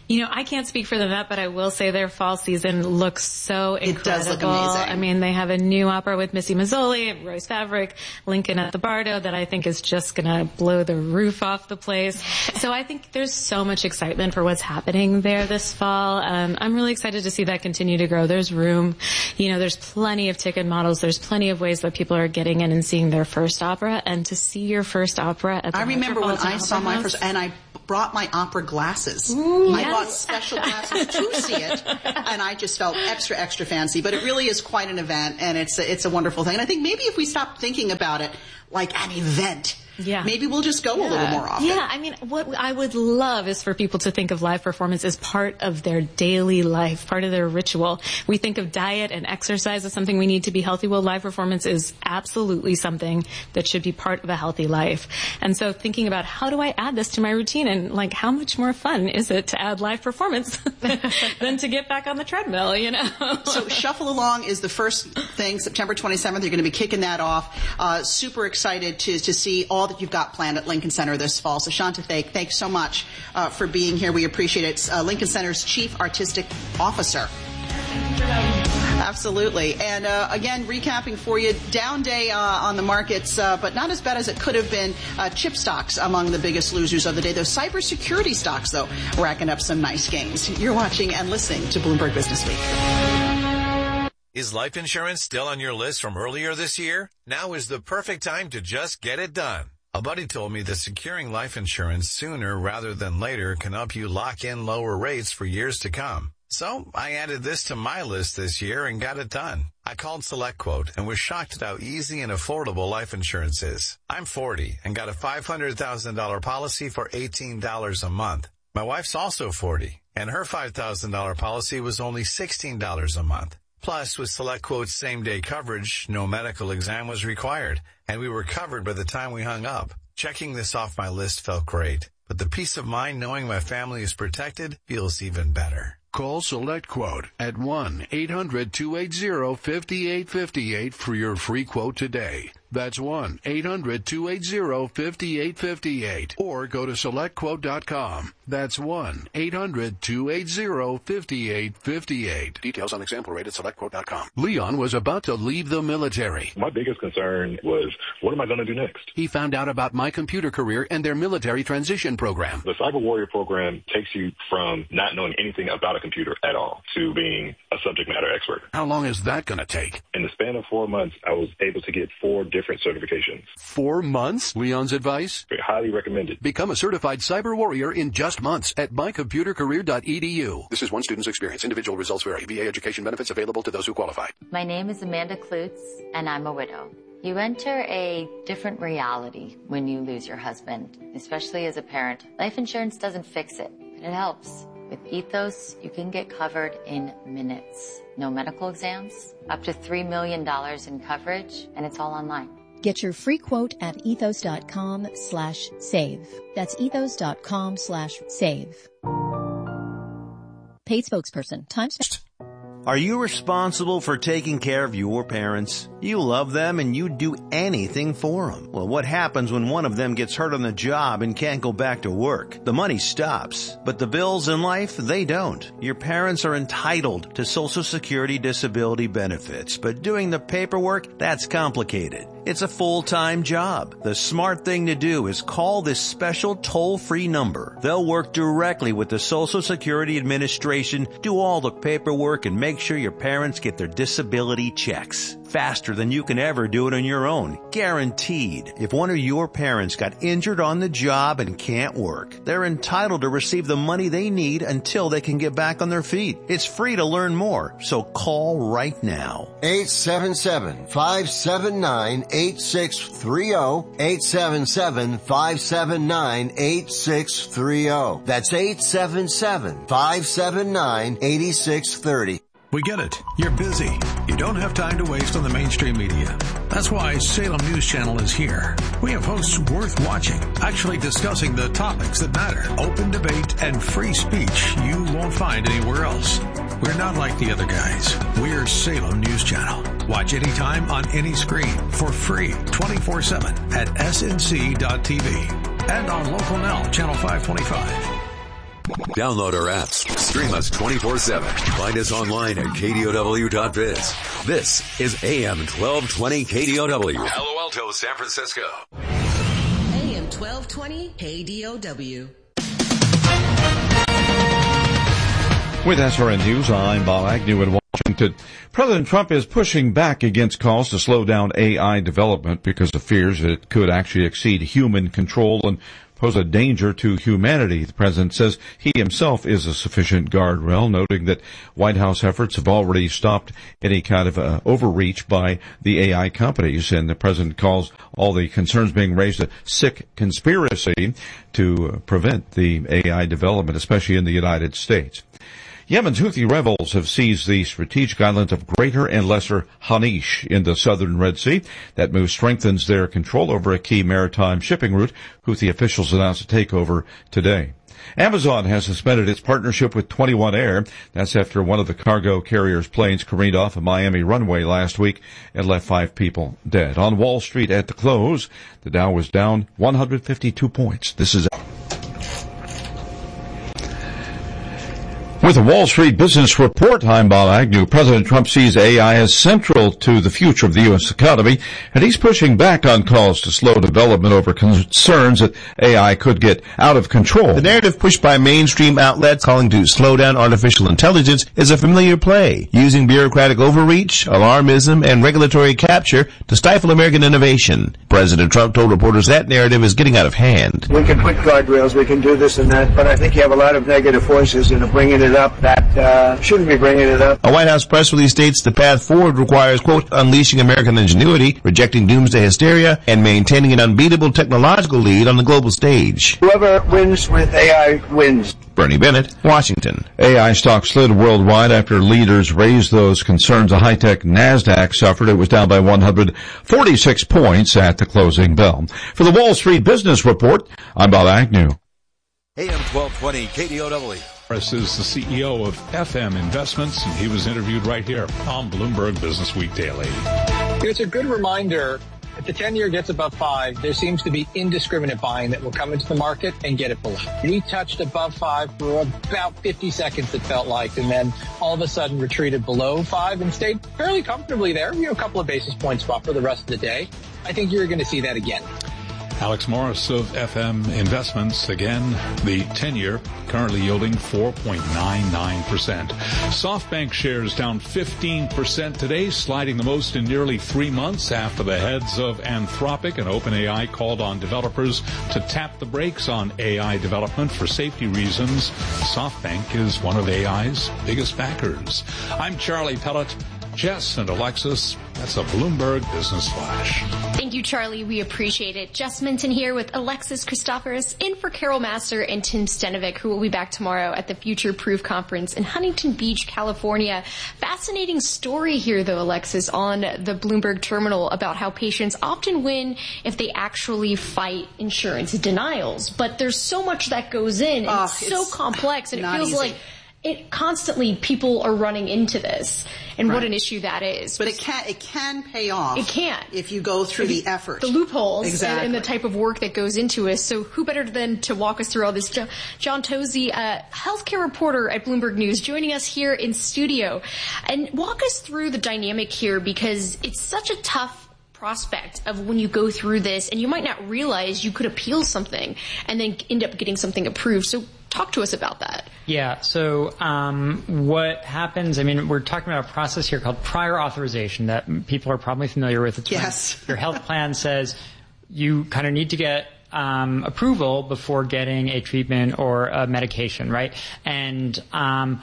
You know, I can't speak for the Met, but I will say their fall season looks so incredible. It does look amazing. I mean, they have a new opera with Missy Mazzoli, Royce Favric, Lincoln at the Bardo that I think is just going to blow the roof off the place. So I think there's so much excitement for what's happening there this fall. Um, I'm really excited to see that continue to grow. There's room. You know, there's plenty of ticket models. There's plenty of ways that people are getting in and seeing their first opera. And to see your first opera at the I remember when I saw my first, and I brought my opera glasses. Ooh, I yes. bought special glasses to see it, and I just felt extra, extra fancy. But it really is quite an event, and it's a, it's a wonderful thing. And I think maybe if we stop thinking about it like an event, yeah. maybe we'll just go yeah. a little more often. Yeah, I mean, what I would love is for people to think of live performance as part of their daily life, part of their ritual. We think of diet and exercise as something we need to be healthy. Well, live performance is absolutely something that should be part of a healthy life. And so thinking about how do I add this to my routine, and like how much more fun is it to add live performance than to get back on the treadmill, you know? So Shuffle Along is the first thing, September twenty-seventh. You're going to be kicking that off. Uh, super excited to, to see all that you've got planned at Lincoln Center this fall. So Shanta Thaik, thanks so much uh, for being here. We appreciate it. Uh, Lincoln Center's Chief Artistic Officer. Absolutely. And uh, again, recapping for you, down day uh, on the markets, uh, but not as bad as it could have been. Uh, chip stocks among the biggest losers of the day. Those cybersecurity stocks, though, racking up some nice gains. You're watching and listening to Bloomberg Business Week. Is life insurance still on your list from earlier this year? Now is the perfect time to just get it done. A buddy told me that securing life insurance sooner rather than later can help you lock in lower rates for years to come. So I added this to my list this year and got it done. I called SelectQuote and was shocked at how easy and affordable life insurance is. I'm forty and got a five hundred thousand dollars policy for eighteen dollars a month. My wife's also forty, and her five thousand dollars policy was only sixteen dollars a month. Plus, with SelectQuote's same-day coverage, no medical exam was required, and we were covered by the time we hung up. Checking this off my list felt great, but the peace of mind knowing my family is protected feels even better. Call SelectQuote at one eight hundred two eight zero five eight five eight for your free quote today. That's one eight hundred two eight zero five eight five eight. Or go to select quote dot com. That's one eight hundred two eight zero five eight five eight. Details on example rate at select quote dot com. Leon was about to leave the military. My biggest concern was, what am I going to do next? He found out about My Computer Career and their military transition program. The Cyber Warrior program takes you from not knowing anything about a computer at all to being a subject matter expert. How long is that going to take? In the span of four months, I was able to get four different certifications. Four months? Leon's advice? Highly recommended. Become a certified cyber warrior in just months at my computer career dot e d u. This is one student's experience. Individual results vary. V A education benefits available to those who qualify. My name is Amanda Klutz, and I'm a widow. You enter a different reality when you lose your husband, especially as a parent. Life insurance doesn't fix it, but it helps. With Ethos, you can get covered in minutes. No medical exams, up to three million dollars in coverage, and it's all online. Get your free quote at ethos.com slash save. That's ethos.com slash save. Paid spokesperson. Time spent. Are you responsible for taking care of your parents? You love them and you'd do anything for them. Well, what happens when one of them gets hurt on the job and can't go back to work? The money stops, but the bills in life, they don't. Your parents are entitled to Social Security disability benefits, but doing the paperwork, that's complicated. It's a full-time job. The smart thing to do is call this special toll-free number. They'll work directly with the Social Security Administration, do all the paperwork, and make sure your parents get their disability checks. Faster than you can ever do it on your own. Guaranteed. If one of your parents got injured on the job and can't work, they're entitled to receive the money they need until they can get back on their feet. It's free to learn more, so call right now. eight seven seven, five seven nine, eight six three zero. eight seven seven, five seven nine, eight six three zero. That's eight seven seven, five seven nine, eight six three zero. We get it. You're busy. You don't have time to waste on the mainstream media. That's why Salem News Channel is here. We have hosts worth watching, actually discussing the topics that matter. Open debate and free speech you won't find anywhere else. We're not like the other guys. We're Salem News Channel. Watch anytime on any screen for free twenty-four seven at s n c dot t v and on Local Now, Channel five twenty-five. Download our apps. Stream us twenty-four seven. Find us online at K D O W dot biz. This is A M twelve twenty K D O W. Palo Alto, San Francisco. A M twelve twenty K D O W. With S R N News, I'm Bob Agnew in Washington. President Trump is pushing back against calls to slow down A I development because of fears that it could actually exceed human control and pose a danger to humanity. The president says he himself is a sufficient guardrail, noting that White House efforts have already stopped any kind of uh, overreach by the A I companies. And the president calls all the concerns being raised a sick conspiracy to uh, prevent the A I development, especially in the United States. Yemen's Houthi rebels have seized the strategic islands of Greater and Lesser Hanish in the southern Red Sea. That move strengthens their control over a key maritime shipping route. Houthi officials announced a takeover today. Amazon has suspended its partnership with twenty-one Air. That's after one of the cargo carrier's planes careened off a Miami runway last week and left five people dead. On Wall Street at the close, the Dow was down one hundred fifty-two points. This is With a Wall Street Business Report, I'm Bob Agnew. President Trump sees A I as central to the future of the U S economy, and he's pushing back on calls to slow development over concerns that A I could get out of control. The narrative pushed by mainstream outlets calling to slow down artificial intelligence is a familiar play, using bureaucratic overreach, alarmism, and regulatory capture to stifle American innovation. President Trump told reporters that narrative is getting out of hand. We can put guardrails, we can do this and that, but I think you have a lot of negative voices that are bringing it up that uh, shouldn't be bringing it up. A White House press release states the path forward requires, quote, unleashing American ingenuity, rejecting doomsday hysteria, and maintaining an unbeatable technological lead on the global stage. Whoever wins with A I wins. Bernie Bennett, Washington. A I stocks slid worldwide after leaders raised those concerns. A high-tech NASDAQ suffered. It was down by one hundred forty-six points at the closing bell. For the Wall Street Business Report, I'm Bob Agnew. A M twelve twenty K D O W. Morris is the C E O of F M Investments, and he was interviewed right here on Bloomberg Business Week Daily. It's a good reminder. If the ten-year gets above five, there seems to be indiscriminate buying that will come into the market and get it below. We touched above five for about fifty seconds, it felt like, and then all of a sudden retreated below five and stayed fairly comfortably there, you know, a couple of basis points spot for the rest of the day. I think you're going to see that again. Alex Morris of F M Investments. Again, the ten-year currently yielding four point nine nine percent. SoftBank shares down fifteen percent today, sliding the most in nearly three months after the heads of Anthropic and OpenAI called on developers to tap the brakes on A I development for safety reasons. SoftBank is one of A I's biggest backers. I'm Charlie Pellet. Jess and Alexis, that's a Bloomberg Business Flash. Thank you, Charlie. We appreciate it. Jess Minton here with Alexis Christoforous, in for Carol Master and Tim Stenovic, who will be back tomorrow at the Future Proof Conference in Huntington Beach, California. Fascinating story here, though, Alexis, on the Bloomberg terminal about how patients often win if they actually fight insurance denials. But there's so much that goes in, and oh, it's so it's complex, and it feels easy. like it constantly people are running into this, and right. what an issue that is. But it can it can pay off. It can if you go through the effort, the loopholes, exactly. and, and the type of work that goes into it. So, who better than to walk us through all this? John Tozzi, a healthcare reporter at Bloomberg News, joining us here in studio, and walk us through the dynamic here, because it's such a tough prospect of when you go through this, and you might not realize you could appeal something and then end up getting something approved. So talk to us about that. Yeah, so um, what happens, I mean, we're talking about a process here called prior authorization that people are probably familiar with. It's yes. Your health plan says you kind of need to get um, approval before getting a treatment or a medication, right? And um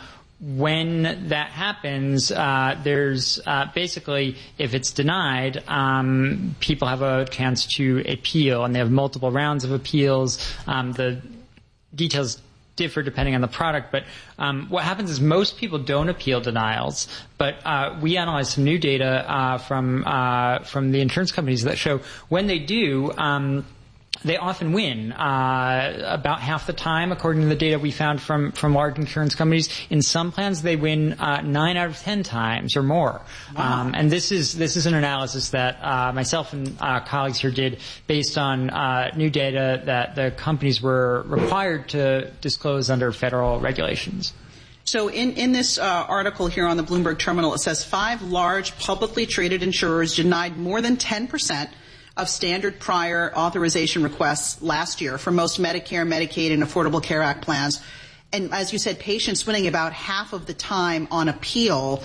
when that happens, uh, there's uh, basically, if it's denied, um, people have a chance to appeal, and they have multiple rounds of appeals. Um, the details differ depending on the product, but um, what happens is most people don't appeal denials. But uh, we analyzed some new data uh, from uh, from the insurance companies that show when they do, um, they often win, uh, about half the time, according to the data we found from, from large insurance companies. In some plans, they win, uh, nine out of ten times or more. Wow. Um, and this is, this is an analysis that, uh, myself and, uh, colleagues here did based on, uh, new data that the companies were required to disclose under federal regulations. So in, in this uh, article here on the Bloomberg Terminal, it says five large publicly traded insurers denied more than ten percent of standard prior authorization requests last year for most Medicare, Medicaid, and Affordable Care Act plans. And as you said, patients winning about half of the time on appeal.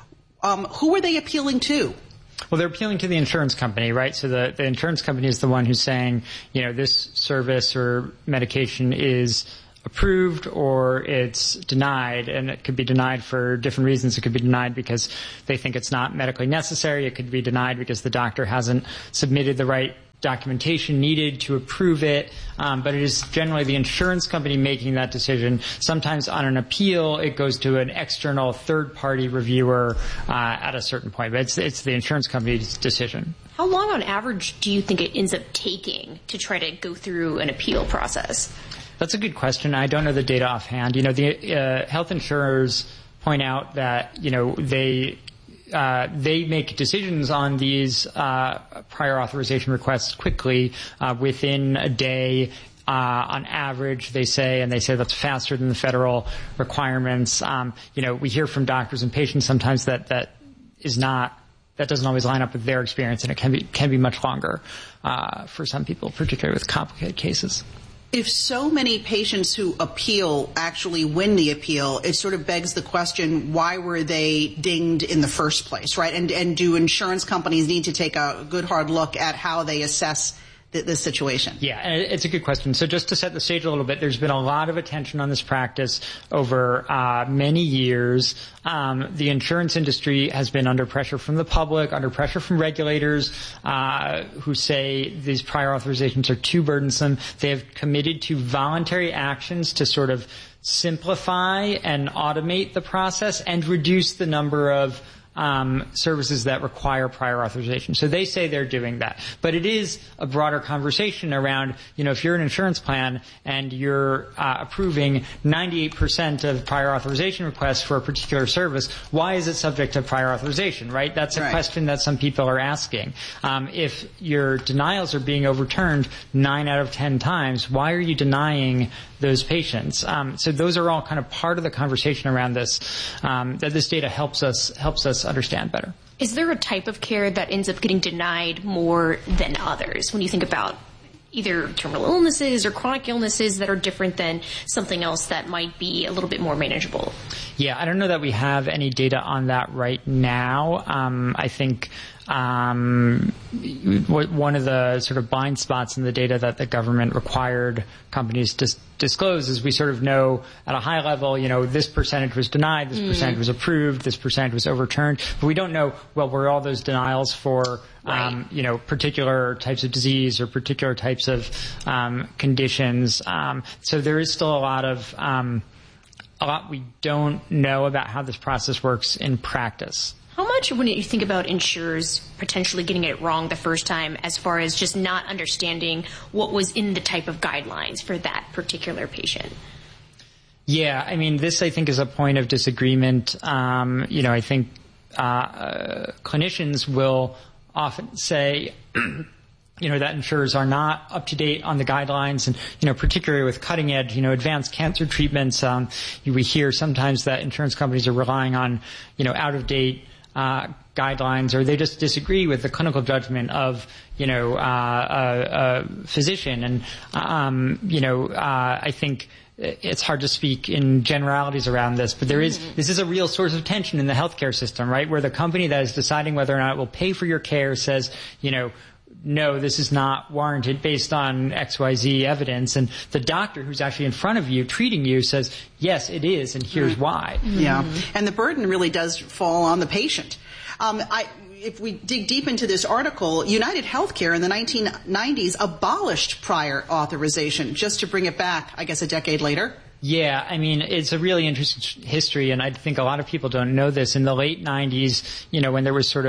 Um, who were they appealing to? Well, they're appealing to the insurance company, right? So the, the insurance company is the one who's saying, you know, this service or medication is approved or it's denied, and it could be denied for different reasons. It could be denied because they think it's not medically necessary. It could be denied because the doctor hasn't submitted the right documentation needed to approve it. Um, but it is generally the insurance company making that decision. Sometimes on an appeal, it goes to an external third-party reviewer uh, at a certain point. But it's, it's the insurance company's decision. How long on average do you think it ends up taking to try to go through an appeal process? That's a good question. I don't know the data offhand. You know, the uh, health insurers point out that, you know, they uh, they make decisions on these uh, prior authorization requests quickly, uh, within a day. Uh, on average, they say, and they say that's faster than the federal requirements. Um, you know, we hear from doctors and patients sometimes that that is not. That doesn't always line up with their experience, and it can be can be much longer uh, for some people, particularly with complicated cases. If so many patients who appeal actually win the appeal, it sort of begs the question, why were they dinged in the first place, right? And, and do insurance companies need to take a good hard look at how they assess this situation? Yeah, it's a good question. So just to set the stage a little bit, there's been a lot of attention on this practice over uh, many years. Um, the insurance industry has been under pressure from the public, under pressure from regulators uh, who say these prior authorizations are too burdensome. They have committed to voluntary actions to sort of simplify and automate the process and reduce the number of Um, services that require prior authorization. So they say they're doing that. But it is a broader conversation around, you know, if you're an insurance plan and you're uh, approving ninety-eight percent of prior authorization requests for a particular service, why is it subject to prior authorization, right? That's a right. question that some people are asking. Um, if your denials are being overturned nine out of ten times, why are you denying those patients? Um, so those are all kind of part of the conversation around this, um, that this data helps us helps us understand better. Is there a type of care that ends up getting denied more than others when you think about either terminal illnesses or chronic illnesses that are different than something else that might be a little bit more manageable? Yeah, I don't know that we have any data on that right now. Um, I think um, one of the sort of blind spots in the data that the government required companies to disclose is we sort of know at a high level, you know, this percentage was denied, this mm. percentage was approved, this percentage was overturned, but we don't know, well, were all those denials for, right. um, you know, particular types of disease or particular types of um, conditions. Um, so there is still a lot of um, a lot we don't know about how this process works in practice. How much, when you think about insurers potentially getting it wrong the first time, as far as just not understanding what was in the type of guidelines for that particular patient? Yeah, I mean, this I think is a point of disagreement. Um, you know, I think uh, uh, clinicians will often say, you know, that insurers are not up to date on the guidelines, and, you know, particularly with cutting edge, you know, advanced cancer treatments, um, we hear sometimes that insurance companies are relying on, you know, out of date Uh, guidelines, or they just disagree with the clinical judgment of, you know, uh, a, a physician. And, um, you know, uh, I think it's hard to speak in generalities around this, but there is, this is a real source of tension in the healthcare system, right? Where the company that is deciding whether or not it will pay for your care says, you know, no, this is not warranted based on X Y Z evidence. And the doctor who's actually in front of you treating you says, yes, it is, and here's why. Yeah. And the burden really does fall on the patient. Um, I, if we dig deep into this article, United Healthcare in the nineteen nineties abolished prior authorization, just to bring it back, I guess, a decade later. Yeah, I mean, it's a really interesting history, and I think a lot of people don't know this. In the late nineties, you know, when there was sort of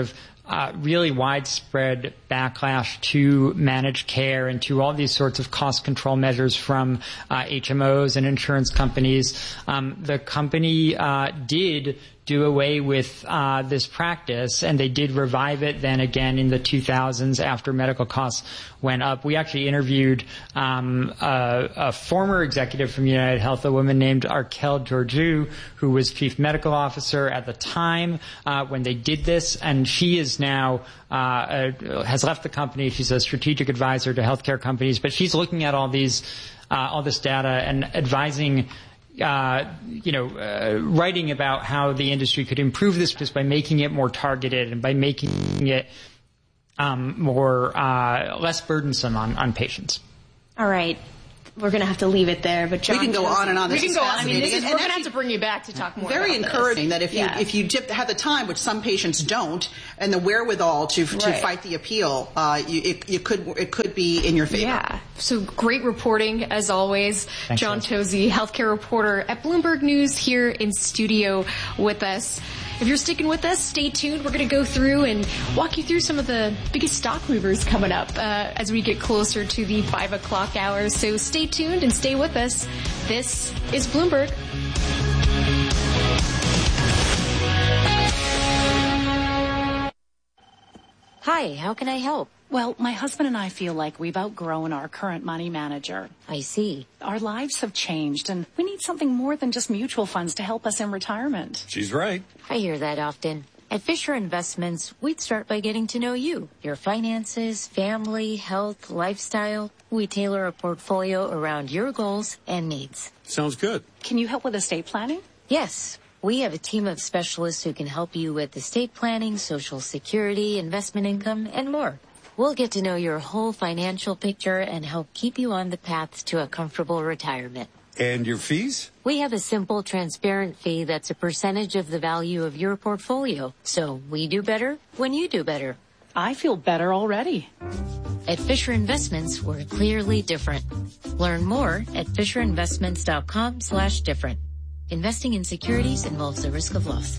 uh, really widespread backlash to managed care and to all these sorts of cost control measures from uh, H M Os and insurance companies, um, the company uh, did do away with uh, this practice, and they did revive it then again in the two thousands after medical costs went up. We actually interviewed um, a, a former executive from United Health, a woman named Arkel Georgiou, who was chief medical officer at the time uh, when they did this, and she is now uh, uh, has left the company. She's a strategic advisor to healthcare companies, but she's looking at all these uh, all this data and advising. Uh, you know, uh, writing about how the industry could improve this just by making it more targeted and by making it um, more uh, less burdensome on, on patients. All right. We're going to have to leave it there, but John, we can go on and on. We this can go on. I mean, this is, and, we're and going to have to bring you back to talk more. Very about encouraging this. that if you yeah. if you dip, have the time, which some patients don't, and the wherewithal to to right. fight the appeal, uh, you, it, you could it could be in your favor. Yeah. So great reporting as always, Thanks, John guys. Tozzi, healthcare reporter at Bloomberg News, here in studio with us. If you're sticking with us, stay tuned. We're going to go through and walk you through some of the biggest stock movers coming up uh, as we get closer to the five o'clock hour. So stay tuned and stay with us. This is Bloomberg. Hi, how can I help? Well, my husband and I feel like we've outgrown our current money manager. I see. Our lives have changed, and we need something more than just mutual funds to help us in retirement. She's right. I hear that often. At Fisher Investments, we'd start by getting to know you, your finances, family, health, lifestyle. We tailor a portfolio around your goals and needs. Sounds good. Can you help with estate planning? Yes. We have a team of specialists who can help you with estate planning, Social Security, investment income, and more. We'll get to know your whole financial picture and help keep you on the path to a comfortable retirement. And your fees? We have a simple, transparent fee that's a percentage of the value of your portfolio. So we do better when you do better. I feel better already. At Fisher Investments, we're clearly different. Learn more at FisherInvestments.com slash different. Investing in securities involves a risk of loss.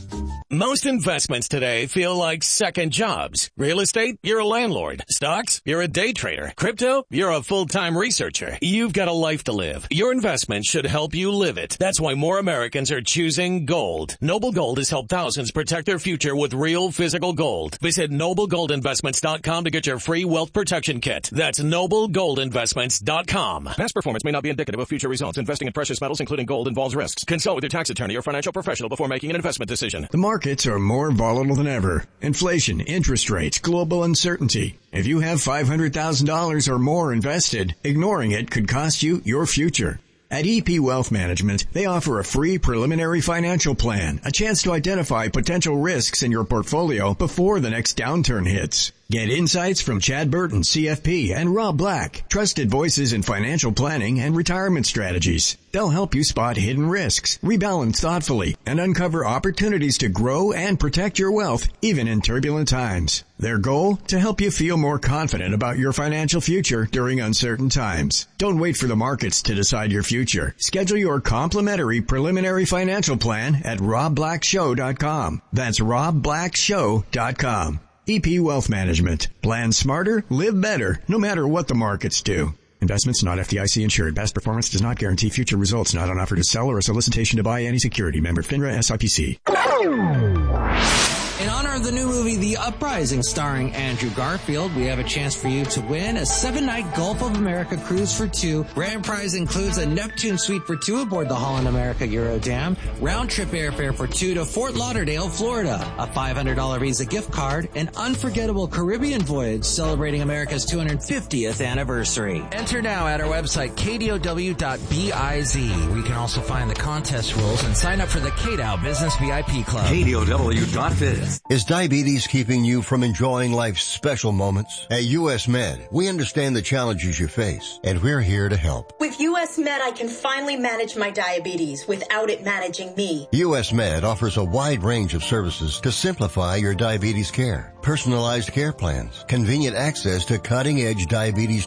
Most investments today feel like second jobs. Real estate, you're a landlord. Stocks, you're a day trader. Crypto, you're a full-time researcher. You've got a life to live. Your investment should help you live it. That's why more Americans are choosing gold. Noble Gold has helped thousands protect their future with real physical gold. Visit Noble Gold Investments dot com to get your free wealth protection kit. That's Noble Gold Investments dot com. Past performance may not be indicative of future results. Investing in precious metals, including gold, involves risks. Consult with your tax attorney or financial professional before making an investment decision. The markets are more volatile than ever. Inflation, interest rates, global uncertainty. If you have five hundred thousand dollars or more invested, ignoring it could cost you your future. At E P Wealth Management, they offer a free preliminary financial plan, a chance to identify potential risks in your portfolio before the next downturn hits. Get insights from Chad Burton, C F P, and Rob Black, trusted voices in financial planning and retirement strategies. They'll help you spot hidden risks, rebalance thoughtfully, and uncover opportunities to grow and protect your wealth, even in turbulent times. Their goal? To help you feel more confident about your financial future during uncertain times. Don't wait for the markets to decide your future. Schedule your complimentary preliminary financial plan at rob black show dot com. That's rob black show dot com. E P Wealth Management. Plan smarter, live better, no matter what the markets do. Investments not F D I C insured. Past performance does not guarantee future results. Not an offer to sell or a solicitation to buy any security. Member FINRA S I P C. In honor of the new movie The Uprising starring Andrew Garfield, we have a chance for you to win a seven-night Gulf of America cruise for two. Grand prize includes a Neptune suite for two aboard the Holland America Eurodam, round-trip airfare for two to Fort Lauderdale, Florida, a five hundred dollars Visa gift card, an unforgettable Caribbean voyage celebrating America's two hundred fiftieth anniversary. Enter now at our website, K D O W dot biz. We can also find the contest rules and sign up for the K D O W Business V I P Club. K D O W dot biz. Is diabetes keeping you from enjoying life's special moments? At U S Med, we understand the challenges you face, and we're here to help. With U S Med, I can finally manage my diabetes without it managing me. U S Med offers a wide range of services to simplify your diabetes care. Personalized care plans, convenient access to cutting-edge diabetes tech,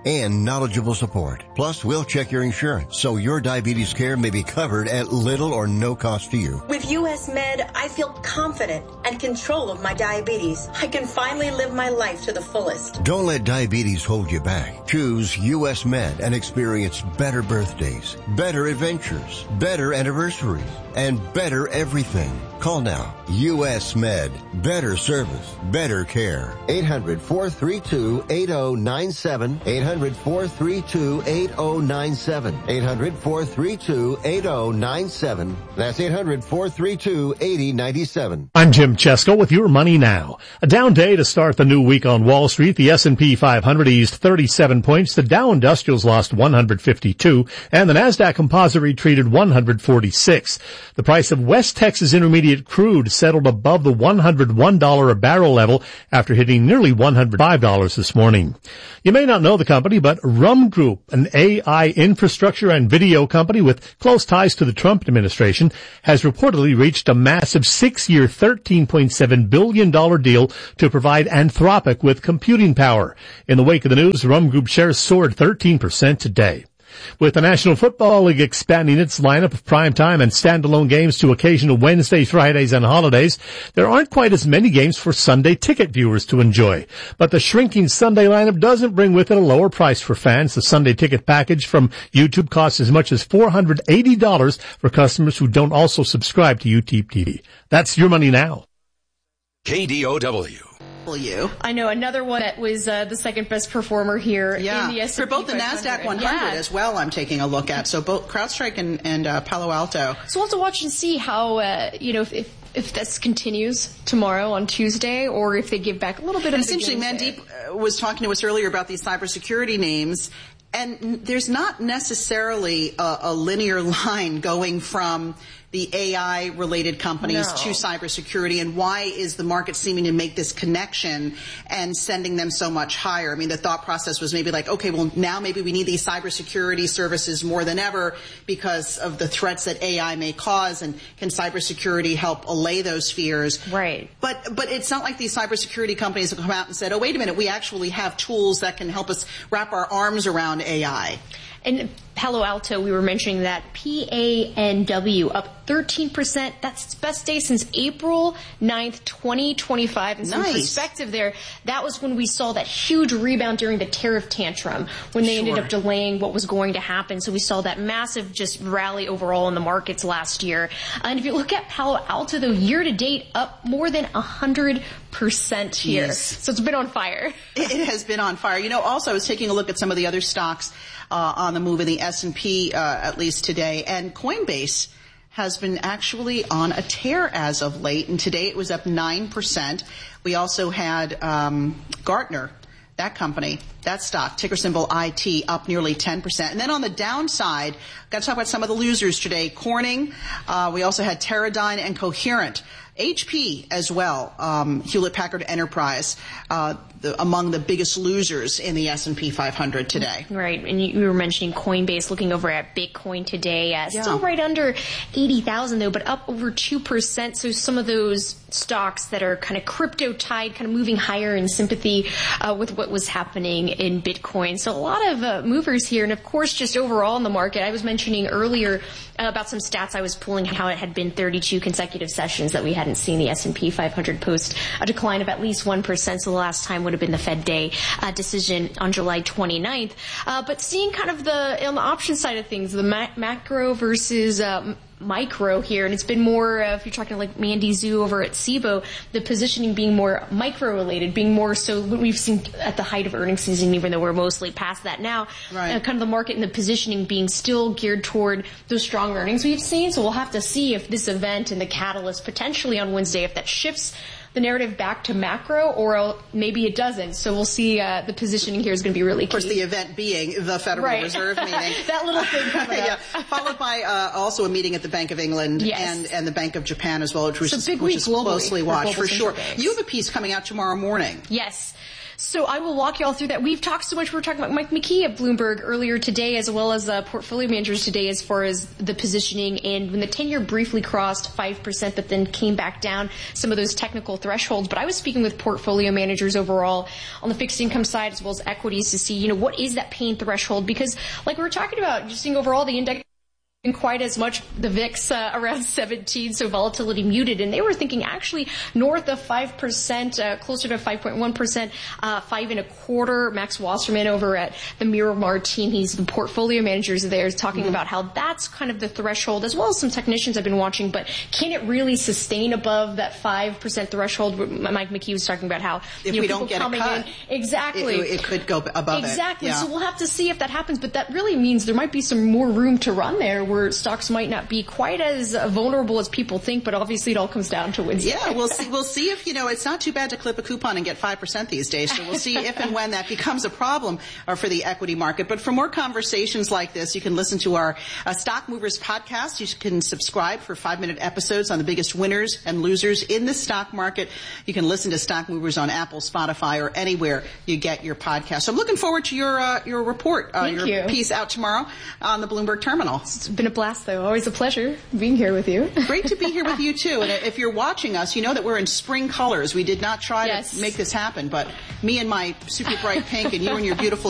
and knowledgeable support. Plus, we'll check your insurance so your diabetes care may be covered at little or no cost to you. With U S Med, I feel confident and control of my diabetes. I can finally live my life to the fullest. Don't let diabetes hold you back. Choose U S Med and experience better birthdays, better adventures, better anniversaries, and better everything. Call now. U S Med. Better service. Better care. eight hundred, four three two, eight oh nine seven. eight hundred, four three two, eight oh nine seven. eight hundred, four three two, eight oh nine seven. That's eight hundred, four three two, eight oh nine seven. I'm Jim Chesko with Your Money Now. A down day to start the new week on Wall Street. The S and P five hundred eased thirty-seven points. The Dow Industrials lost one hundred fifty-two. And the NASDAQ Composite retreated one hundred forty-six. The price of West Texas Intermediate crude settled above the one hundred one dollars a barrel level after hitting nearly one hundred five dollars this morning. You may not know the company, but Rum Group, an A I infrastructure and video company with close ties to the Trump administration, has reportedly reached a massive six-year thirteen point seven billion dollars deal to provide Anthropic with computing power. In the wake of the news, Rum Group shares soared thirteen percent today. With the National Football League expanding its lineup of primetime and standalone games to occasional Wednesdays, Fridays, and holidays, there aren't quite as many games for Sunday ticket viewers to enjoy. But the shrinking Sunday lineup doesn't bring with it a lower price for fans. The Sunday ticket package from YouTube costs as much as four hundred eighty dollars for customers who don't also subscribe to YouTube T V. That's Your Money Now. K D O W. You. I know another one that was uh, the second best performer here yeah. in the S and P for both the NASDAQ one hundred yeah. as well. I'm taking a look at so both CrowdStrike and, and uh, Palo Alto. So we'll have to watch and see how uh, you know if, if if this continues tomorrow on Tuesday, or if they give back a little bit. And of it's interesting. Mandeep was talking to us earlier about these cybersecurity names. And there's not necessarily a, a linear line going from the A I-related companies no. to cybersecurity, and why is the market seeming to make this connection and sending them so much higher? I mean, the thought process was maybe like, okay, well, now maybe we need these cybersecurity services more than ever because of the threats that A I may cause, and can cybersecurity help allay those fears? Right. But but it's not like these cybersecurity companies have come out and said, oh, wait a minute, we actually have tools that can help us wrap our arms around A I. And Palo Alto, we were mentioning that P A N W up thirteen percent. That's its best day since April ninth, twenty twenty-five. And some nice. perspective there, that was when we saw that huge rebound during the tariff tantrum, when they sure. ended up delaying what was going to happen. So we saw that massive just rally overall in the markets last year. And if you look at Palo Alto, though, year to date, up more than one hundred percent here. Yes. So it's been on fire. It, it has been on fire. You know, also I was taking a look at some of the other stocks uh, on the move in the S and P, uh, at least today, and Coinbase has been actually on a tear as of late, and today it was up nine percent. We also had um, Gartner, that company, that stock, ticker symbol I T, up nearly ten percent. And then on the downside, got to talk about some of the losers today. Corning, uh, we also had Teradyne and Coherent. H P as well, um, Hewlett-Packard Enterprise, uh, the, among the biggest losers in the S and P five hundred today. Right, and you, you were mentioning Coinbase, looking over at Bitcoin today, uh, yeah. still right under eighty thousand though, but up over two percent. So some of those stocks that are kind of crypto-tied, kind of moving higher in sympathy uh, with what was happening in Bitcoin. So a lot of uh, movers here, and of course just overall in the market. I was mentioning earlier uh, about some stats I was pulling, how it had been thirty-two consecutive sessions that we hadn't seen the S and P five hundred post a decline of at least one percent. So the last time would have been the Fed Day uh, decision on July twenty-ninth. Uh, but seeing kind of the, on the option side of things, the ma- macro versus uh, micro here, and it's been more, uh, if you're talking like Mandy Zhu over at S I B O, the positioning being more micro-related, being more so what we've seen at the height of earnings season, even though we're mostly past that now. Right. Uh, kind of the market and the positioning being still geared toward those strong earnings we've seen. So we'll have to see if this event and the catalyst potentially on Wednesday, if that shifts the narrative back to macro, or maybe it doesn't. So we'll see. Uh, the positioning here is going to be really key. Of course, the event being the Federal right. Reserve meeting. That little thing coming yeah. up. Followed by uh, also a meeting at the Bank of England yes. and, and the Bank of Japan as well, which, It's is, a big which week is globally closely for watched for sure. banks. You have a piece coming out tomorrow morning. Yes. So I will walk you all through that. We've talked so much. We were talking about Mike McKee of Bloomberg earlier today, as well as uh, portfolio managers today, as far as the positioning. And when the ten-year briefly crossed five percent, but then came back down some of those technical thresholds. But I was speaking with portfolio managers overall on the fixed income side, as well as equities, to see, you know, what is that pain threshold? Because like we were talking about, just seeing overall the index quite as much, the V I X uh, around seventeen, so volatility muted, and they were thinking actually north of five percent, uh, closer to five point one percent, uh, five and a quarter. Max Wasserman over at the Miramar team, he's the portfolio managers there, is talking mm-hmm. about how that's kind of the threshold, as well as some technicians I've been watching, but can it really sustain above that five percent threshold? Mike McKee was talking about how if you know, we don't get coming a cut, in, exactly, it, it could go above exactly. it. Exactly. Yeah. So we'll have to see if that happens, but that really means there might be some more room to run there, where stocks might not be quite as vulnerable as people think, but obviously it all comes down to Wednesday. Yeah, we'll see. We'll see if, you know, it's not too bad to clip a coupon and get five percent these days. So we'll see if and when that becomes a problem uh, for the equity market. But for more conversations like this, you can listen to our uh, Stock Movers podcast. You can subscribe for five-minute episodes on the biggest winners and losers in the stock market. You can listen to Stock Movers on Apple, Spotify, or anywhere you get your podcast. So I'm looking forward to your uh, your report, uh, Thank your you. piece out tomorrow on the Bloomberg Terminal. It's been a blast, though. Always a pleasure being here with you. Great to be here with you, too. And if you're watching us, you know that we're in spring colors. We did not try yes. to make this happen, but me and my super bright pink and you and your beautiful